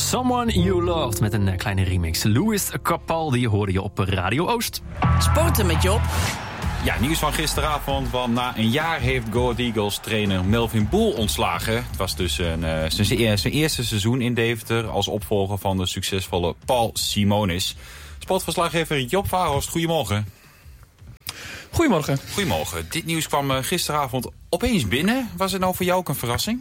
Someone You Loved met een kleine remix. Louis Capaldi hoorde je op Radio Oost. Sporten met Job. Ja, nieuws van gisteravond, want na een jaar heeft Go Ahead Eagles trainer Melvin Boel ontslagen. Het was dus zijn eerste seizoen in Deventer als opvolger van de succesvolle Paul Simonis. Sportverslaggever Job Vaarhorst, goedemorgen. Goedemorgen. Goedemorgen. Dit nieuws kwam gisteravond opeens binnen. Was het nou voor jou ook een verrassing?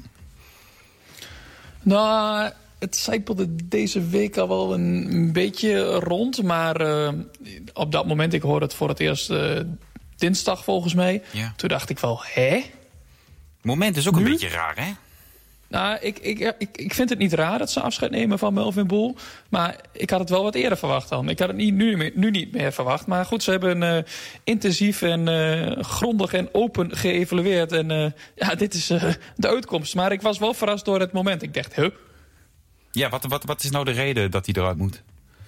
Nou, het zijpelde deze week al wel een beetje rond. Maar op dat moment, ik hoorde het voor het eerst dinsdag volgens mij. Ja. Toen dacht ik wel, hè? Het moment is ook een beetje raar, hè? Nou, ik vind het niet raar dat ze afscheid nemen van Melvin Boel. Maar ik had het wel wat eerder verwacht dan. Ik had het nu niet meer verwacht. Maar goed, ze hebben intensief en grondig en open geëvalueerd. En dit is de uitkomst. Maar ik was wel verrast door het moment. Ik dacht, huh? Ja, wat is nou de reden dat hij eruit moet?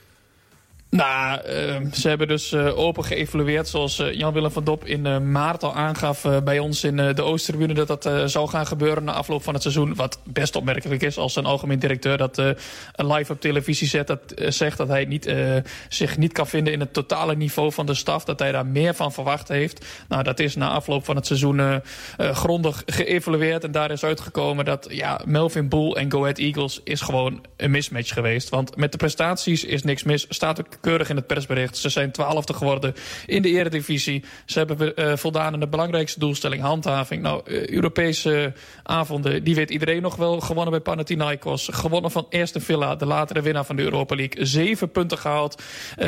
Nou, ze hebben dus open geëvalueerd, zoals Jan-Willem van Dop in maart al aangaf bij ons in de Oosttribune, dat zou gaan gebeuren na afloop van het seizoen. Wat best opmerkelijk is als een algemeen directeur dat live op televisie zegt dat hij zich niet kan vinden in het totale niveau van de staf, dat hij daar meer van verwacht heeft. Nou, dat is na afloop van het seizoen grondig geëvalueerd en daar is uitgekomen dat Melvin Boel en Go Ahead Eagles is gewoon een mismatch geweest. Want met de prestaties is niks mis, staat ook keurig in het persbericht. Ze zijn 12e geworden in de eredivisie. Ze hebben voldaan aan de belangrijkste doelstelling, handhaving. Nou, Europese avonden, die weet iedereen nog wel. Gewonnen bij Panathinaikos. Gewonnen van Aston Villa, de latere winnaar van de Europa League. 7 punten gehaald.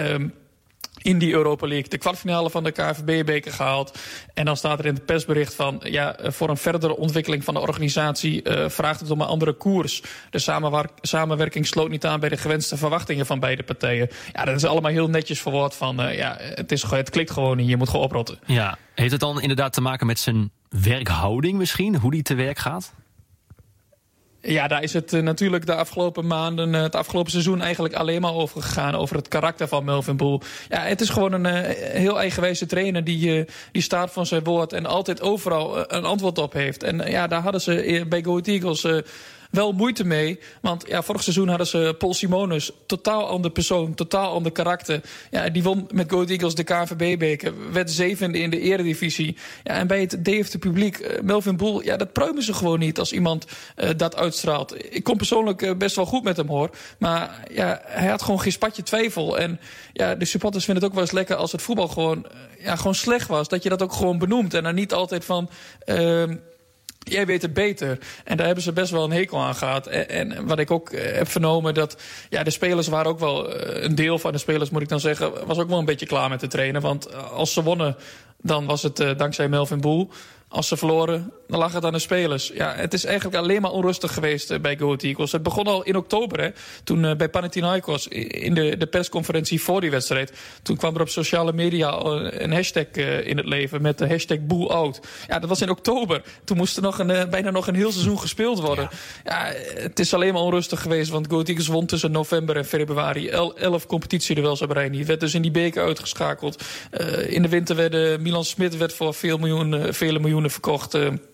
In die Europa League, de kwartfinale van de KNVB-beker gehaald. En dan staat er in het persbericht van, voor een verdere ontwikkeling van de organisatie vraagt het om een andere koers. De samenwerking sloot niet aan bij de gewenste verwachtingen van beide partijen. Ja, dat is allemaal heel netjes verwoord van, het klikt gewoon niet, je moet gewoon oprotten. Ja, heeft het dan inderdaad te maken met zijn werkhouding misschien, hoe die te werk gaat? Ja, daar is het natuurlijk de afgelopen maanden, het afgelopen seizoen eigenlijk alleen maar over gegaan. Over het karakter van Melvin Boel. Ja, het is gewoon een heel eigenwijze trainer die staat van zijn woord en altijd overal een antwoord op heeft. En daar hadden ze bij Go Ahead Eagles wel moeite mee. Want vorig seizoen hadden ze Paul Simonis. Totaal ander persoon, totaal ander karakter. Ja, die won met Go Ahead Eagles de KNVB-beker. Werd 7e in de eredivisie. Ja, en bij het Deventer publiek, Melvin Boel, dat pruimen ze gewoon niet als iemand dat uitstraalt. Ik kom persoonlijk best wel goed met hem, hoor. Maar hij had gewoon geen spatje twijfel. En de supporters vinden het ook wel eens lekker als het voetbal gewoon slecht was. Dat je dat ook gewoon benoemt. En dan niet altijd van jij weet het beter. En daar hebben ze best wel een hekel aan gehad. En wat ik ook heb vernomen, dat de spelers waren ook wel, een deel van de spelers moet ik dan zeggen, was ook wel een beetje klaar met de trainen. Want als ze wonnen, dan was het dankzij Melvin Boel. Als ze verloren, dan lag het aan de spelers. Ja, het is eigenlijk alleen maar onrustig geweest bij Go Ahead Eagles. Het begon al in oktober, hè, toen bij Panathinaikos in de persconferentie voor die wedstrijd. Toen kwam er op sociale media een hashtag in het leven met de hashtag BoelOut. Ja, dat was in oktober. Toen moest er bijna nog een heel seizoen gespeeld worden. Ja, het is alleen maar onrustig geweest, want Go Ahead Eagles won tussen november en februari 11 competitieduels op rij. Die werd dus in die beker uitgeschakeld. In de winter werd Milan Smit voor vele miljoenen verkocht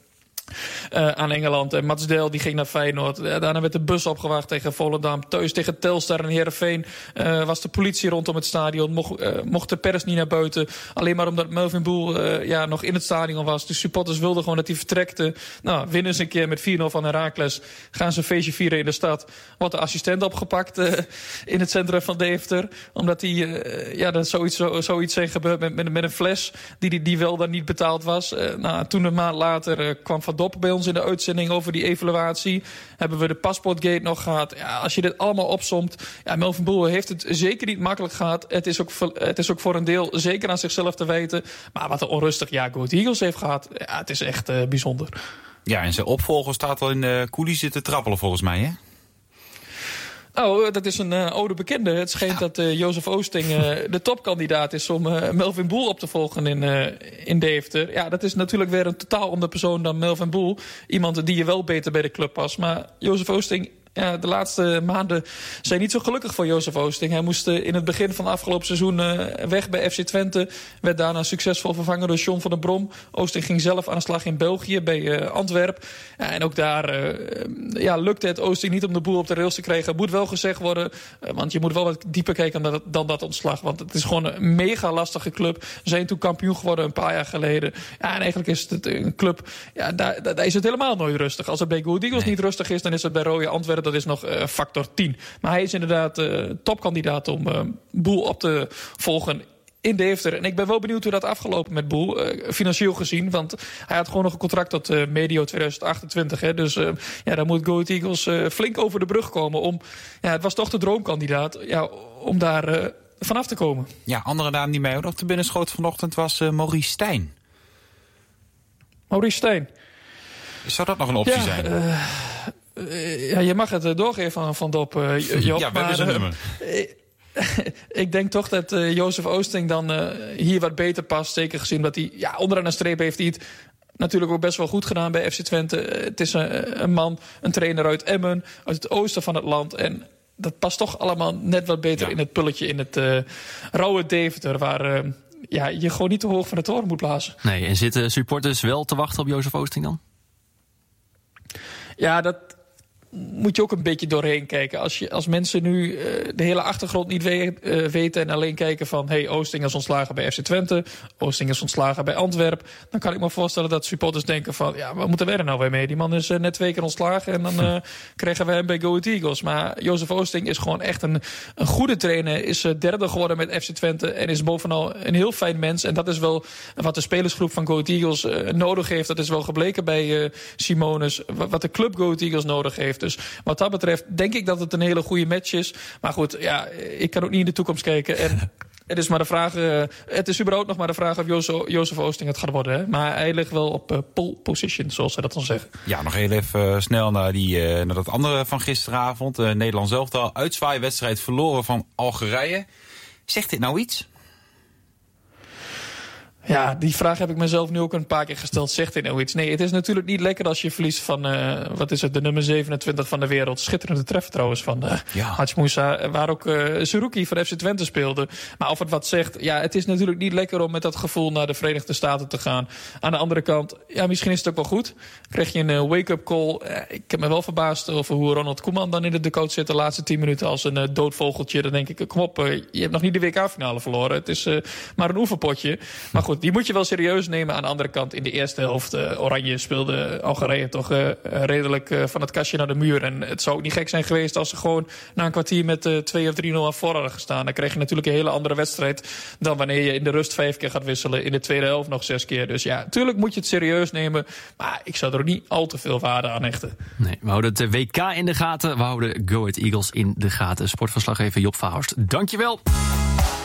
aan Engeland. En Mats Del die ging naar Feyenoord. Daarna werd de bus opgewacht tegen Volendam. Thuis tegen Telstar en Heerenveen was de politie rondom het stadion. Mocht de pers niet naar buiten. Alleen maar omdat Melvin Boel nog in het stadion was. De supporters wilden gewoon dat hij vertrekte. Nou, winnen ze een keer met 4-0 van Heracles. Gaan ze een feestje vieren in de stad. Wordt de assistent opgepakt in het centrum van Deventer. Omdat dat zoiets zijn gebeurd met een fles die wel dan niet betaald was. Toen een maand later kwam Van Dop bij ons in de uitzending over die evaluatie. Hebben we de paspoortgate nog gehad. Ja, als je dit allemaal opsomt, Melvin Boel heeft het zeker niet makkelijk gehad. Het is ook voor een deel zeker aan zichzelf te weten. Maar wat een onrustig Go Ahead Eagles heeft gehad, het is echt bijzonder. Ja, en zijn opvolger staat al in de coulissen te trappelen volgens mij, hè? Oh, dat is een oude bekende. Het schijnt dat Jozef Oosting de topkandidaat is om Melvin Boel op te volgen in Deventer. Ja, dat is natuurlijk weer een totaal ander persoon dan Melvin Boel. Iemand die je wel beter bij de club past. Maar Jozef Oosting Ja, de laatste maanden zijn niet zo gelukkig voor Jozef Oosting. Hij moest in het begin van het afgelopen seizoen weg bij FC Twente. Werd daarna succesvol vervangen door John van der Brom. Oosting ging zelf aan de slag in België bij Antwerp. Ja, en ook daar lukte het Oosting niet om de boel op de rails te krijgen. Moet wel gezegd worden, want je moet wel wat dieper kijken dan dat ontslag. Want het is gewoon een mega lastige club. Ze zijn toen kampioen geworden een paar jaar geleden. Ja, en eigenlijk is het een club, ja, daar is het helemaal nooit rustig. Als het bij Go Ahead Eagles niet rustig is, dan is het bij Roya Antwerpen, dat is nog factor 10. Maar hij is inderdaad topkandidaat om Boel op te volgen in Deventer. En ik ben wel benieuwd hoe dat afgelopen met Boel, financieel gezien. Want hij had gewoon nog een contract tot medio 2028. Hè. Dus daar moet Go Ahead Eagles flink over de brug komen. Het was toch de droomkandidaat om daar vanaf te komen. Ja, andere naam die mij ook nog te binnen schoot vanochtend was Maurice Stijn. Maurice Stijn. Zou dat nog een optie zijn? Je mag het doorgeven van Dop, Job. Ja, we hebben zijn nummer. Ik denk toch dat Jozef Oosting dan hier wat beter past. Zeker gezien dat hij onderaan de streep heeft hij het natuurlijk ook best wel goed gedaan bij FC Twente. Het is een man, een trainer uit Emmen, uit het oosten van het land. En dat past toch allemaal net wat beter in het pulletje, in het rauwe Deventer, waar je gewoon niet te hoog van de toren moet blazen. Nee, en zitten supporters wel te wachten op Jozef Oosting dan? Ja, dat moet je ook een beetje doorheen kijken. Als mensen nu de hele achtergrond niet weten en alleen kijken van Oosting is ontslagen bij FC Twente, Oosting is ontslagen bij Antwerp, dan kan ik me voorstellen dat supporters denken van wat moeten wij er nou weer mee? Die man is net 2 keer ontslagen en dan krijgen we hem bij Go Ahead Eagles. Maar Jozef Oosting is gewoon echt een goede trainer, is derde geworden met FC Twente en is bovenal een heel fijn mens. En dat is wel wat de spelersgroep van Go Ahead Eagles nodig heeft. Dat is wel gebleken bij Simonis, wat de club Go Ahead Eagles nodig heeft. Dus wat dat betreft denk ik dat het een hele goede match is. Maar goed, ik kan ook niet in de toekomst kijken. En het is maar de vraag, het is überhaupt nog maar de vraag of Jozef Oosting het gaat worden. Hè? Maar hij ligt wel op pole position, zoals ze dat dan zeggen. Ja, nog heel even snel naar dat andere van gisteravond. Nederland zelf al uitzwaaiwedstrijd verloren van Algerije. Zegt dit nou iets? Ja, die vraag heb ik mezelf nu ook een paar keer gesteld. Zegt hij nou iets? Nee, het is natuurlijk niet lekker als je verliest van, de nummer 27 van de wereld. Schitterende treffer trouwens van Hadj Moussa, waar ook Seruki van FC Twente speelde. Maar of het wat zegt, het is natuurlijk niet lekker om met dat gevoel naar de Verenigde Staten te gaan. Aan de andere kant, misschien is het ook wel goed. Krijg je een wake-up call. Ik heb me wel verbaasd over hoe Ronald Koeman dan in de dugout zit de laatste 10 minuten als een doodvogeltje. Dan denk ik, kom op, je hebt nog niet de WK-finale verloren. Het is maar een oefenpotje. Maar goed, die moet je wel serieus nemen. Aan de andere kant, in de eerste helft Oranje speelde Algerije toch redelijk van het kastje naar de muur. En het zou ook niet gek zijn geweest als ze gewoon na een kwartier met 2 of 3-0 af voor hadden gestaan. Dan krijg je natuurlijk een hele andere wedstrijd dan wanneer je in de rust 5 keer gaat wisselen. In de tweede helft nog 6 keer. Dus tuurlijk moet je het serieus nemen. Maar ik zou er ook niet al te veel waarde aan hechten. Nee, we houden het WK in de gaten. We houden Go Ahead Eagles in de gaten. Sportverslaggever Job Verhorst, dankjewel.